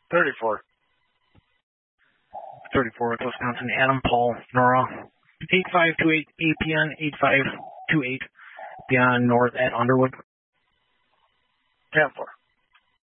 34. 34 with Wisconsin. Adam, Paul, Nora. 8528 APN 8528 beyond north at Underwood. 10-4.